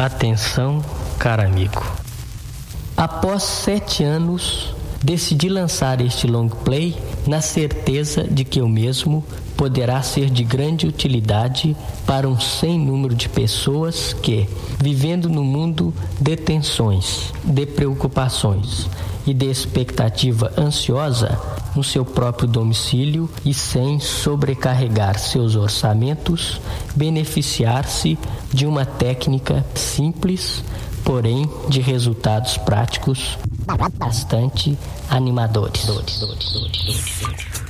Atenção, caro amigo. Após 7 anos, decidi lançar este long play na certeza de que o mesmo poderá ser de grande utilidade para um sem número de pessoas que, vivendo no mundo de tensões, de preocupações e de expectativa ansiosa, no seu próprio domicílio e sem sobrecarregar seus orçamentos, beneficiar-se de uma técnica simples, porém de resultados práticos bastante animadores.